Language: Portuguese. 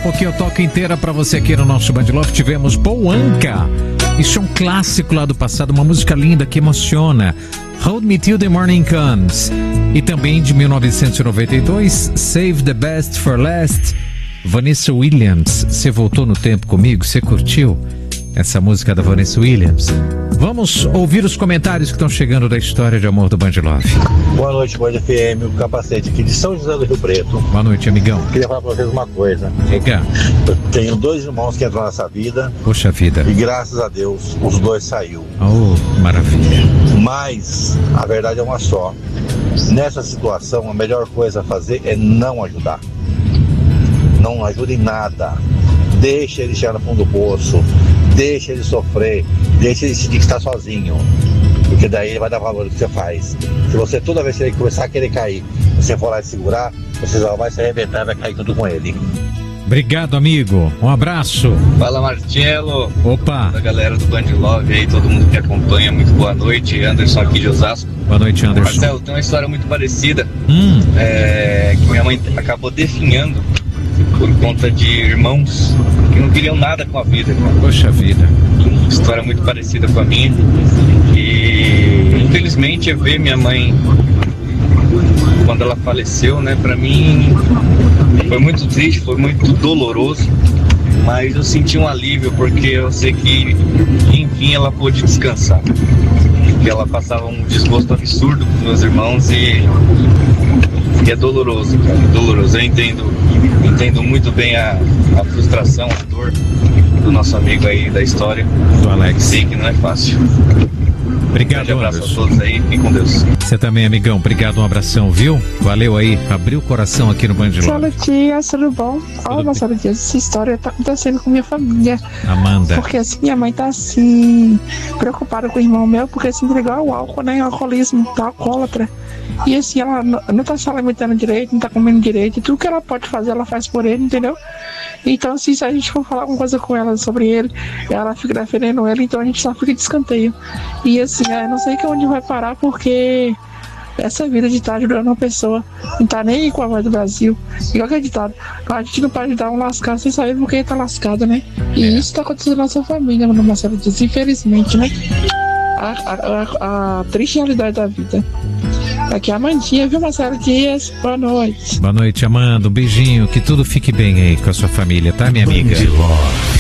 pouquinho eu toco inteira pra você aqui no nosso Band Love. Tivemos Paul Anka. Isso é um clássico lá do passado, uma música linda que emociona. Hold Me Till the Morning Comes. E também de 1992, Save the Best for Last. Vanessa Williams, você voltou no tempo comigo? Você curtiu essa música da Vanessa Williams? Vamos ouvir os comentários que estão chegando da história de amor do Band Love. Boa noite, Band FM, o Capacete aqui de São José do Rio Preto. Boa noite, amigão. Queria falar pra vocês uma coisa. Diga. Eu tenho 2 irmãos que entraram nessa vida. Poxa vida. E graças a Deus, os 2 saíram. Oh, maravilha. Mas a verdade é uma só. Nessa situação, a melhor coisa a fazer é não ajudar. Não ajuda em nada. Deixa ele chegar no fundo do poço. Deixa ele sofrer. Deixa ele sentir que está sozinho. Porque daí ele vai dar valor ao que você faz. Se você toda vez que ele começar a querer cair, você for lá e segurar, você já vai se arrebentar e vai cair tudo com ele. Obrigado, amigo. Um abraço. Fala, Marcelo. Opa. Da galera do Band Love aí, todo mundo que acompanha, muito boa noite. Anderson aqui de Osasco. Boa noite, Anderson. Marcelo, tem uma história muito parecida. Que minha mãe acabou definhando por conta de irmãos que não queriam nada com a vida, cara. Poxa vida. História muito parecida com a minha. E infelizmente eu ver minha mãe quando ela faleceu, né, pra mim foi muito triste, foi muito doloroso, mas eu senti um alívio porque eu sei que enfim ela pôde descansar, porque ela passava um desgosto absurdo com os meus irmãos e é doloroso, cara, doloroso. Eu entendo muito bem a frustração, a dor do nosso amigo aí da história, do Alex. Sei que não é fácil. Obrigado, um abraço Anderson. a todos aí, fiquem com Deus. Você também, amigão. Obrigado, um abração, viu? Valeu aí. Abriu o coração aqui no Band Love. Marcelo Dias, tudo bom? Olha, Marcelo Dias, essa história tá acontecendo com minha família. Amanda. Porque assim, minha mãe tá assim, preocupada com o irmão meu, porque se entregou ao álcool, né? Alcoolismo, tá alcoólatra. E assim, ela não tá se alimentando direito, não tá comendo direito. E tudo que ela pode fazer, ela faz por ele, entendeu? Então, assim, se a gente for falar alguma coisa com ela sobre ele, ela fica defendendo ele, então a gente só fica de escanteio. E assim, eu não sei que onde vai parar, porque essa vida de estar ajudando uma pessoa, não tá nem com a voz do Brasil, igual que é ditado, a gente não pode dar um lascado sem saber porque tá lascado, né? E isso tá acontecendo na nossa família, mano, Marcelo Dias, infelizmente, né? A triste realidade da vida. Aqui é a Amandinha, viu, Marcelo Dias? Boa noite. Boa noite, Amanda. Um beijinho. Que tudo fique bem aí com a sua família, tá, minha amiga?